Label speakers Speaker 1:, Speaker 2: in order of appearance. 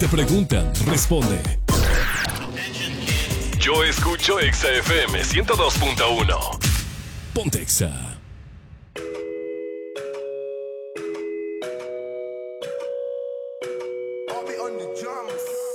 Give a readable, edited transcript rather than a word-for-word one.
Speaker 1: Te preguntan, responde. Yo escucho Exa FM 102.1. Ponte Exa.
Speaker 2: I'll be on the drums.